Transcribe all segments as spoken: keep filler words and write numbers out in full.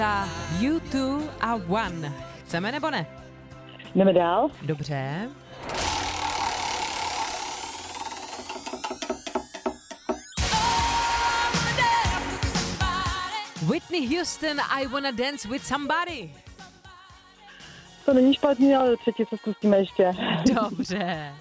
U dva a One. Chceme nebo ne? Jdeme dál. Dobře. Whitney Houston, I wanna dance with somebody. To není špatný, ale třetí se zkusíme ještě. Dobře.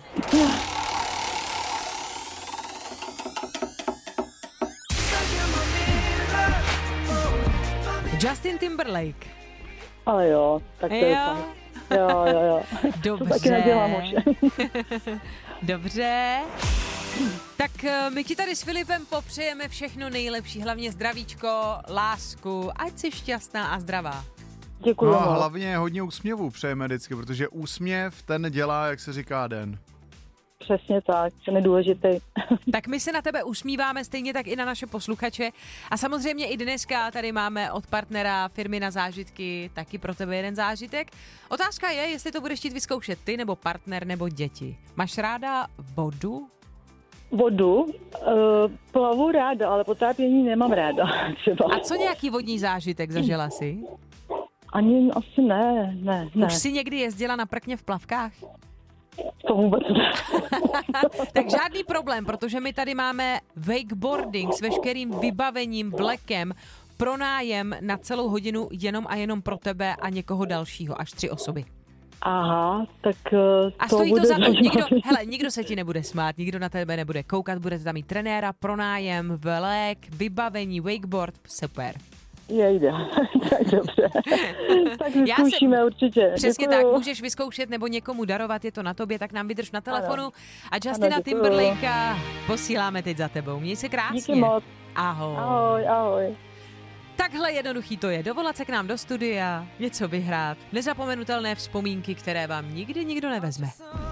Justin Timberlake. Ale jo, tak to je fajn. Jo, jo, jo. Dobře. To taky nedělám už. Dobře. Tak my ti tady s Filipem popřejeme všechno nejlepší, hlavně zdravíčko, lásku, ať jsi šťastná a zdravá. Děkuji. No a hlavně hodně úsměvů přejeme vždycky, protože úsměv ten dělá, jak se říká, den. Přesně tak, ten je důležitý. Tak my se na tebe usmíváme, stejně tak i na naše posluchače. A samozřejmě i dneska tady máme od partnera firmy Na zážitky taky pro tebe jeden zážitek. Otázka je, jestli to budeš chtít vyzkoušet ty, nebo partner, nebo děti. Máš ráda vodu? Vodu? Uh, plavu ráda, ale potápění nemám ráda. Třeba. A co nějaký vodní zážitek zažila jsi? Ani asi ne, ne, ne. Už jsi někdy jezdila na prkně v plavkách? To vůbec ne. Tak žádný problém, protože my tady máme wakeboarding s veškerým vybavením, vlekem, pronájem na celou hodinu jenom a jenom pro tebe a někoho dalšího, až tři osoby. Aha, tak uh, A to stojí bude to za to, zajímavý. nikdo, hele, nikdo se ti nebude smát, nikdo na tebe nebude koukat, budete tam mít trenéra, pronájem, vlek, vybavení, wakeboard, super. Jejde, tak dobře. Tak vyzkoušíme se, určitě. Přesně Děkuju. tak, můžeš vyzkoušet nebo někomu darovat, je to na tobě, tak nám vydrž na telefonu. Ano. A Justina Ano, děkuju. Timberlakea posíláme teď za tebou. Měj se krásně. Díky moc. Ahoj. Ahoj, ahoj. Takhle jednoduchý to je. Dovolat se k nám do studia, něco vyhrát, nezapomenutelné vzpomínky, které vám nikdy nikdo nevezme.